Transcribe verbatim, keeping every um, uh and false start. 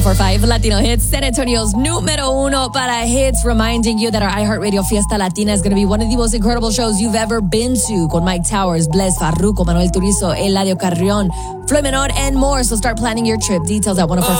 five Latino Hits, San Antonio's número uno para hits, reminding you that our iHeartRadio Fiesta Latina is going to be one of the most incredible shows you've ever been to, con Mike Towers, Bless Farruko, Manuel Turizo, Eladio Carrión, Floyd Menor, and more. So start planning your trip. Details at one oh four